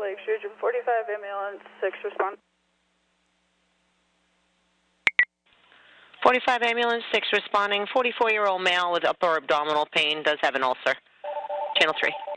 Lakes Region 45 ambulance 6 respond. 45 ambulance 6 responding. 44-year-old male with upper abdominal pain does have an ulcer. Channel 3.